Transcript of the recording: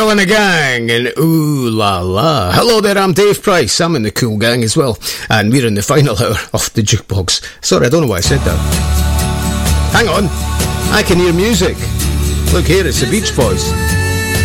Carl and the Gang and Ooh La La. Hello there, I'm Dave Price. I'm in the Cool Gang as well. And we're in the final hour of the Jukebox. Sorry, I don't know why I said that. Hang on. I can hear music. Look here, it's the Beach Boys.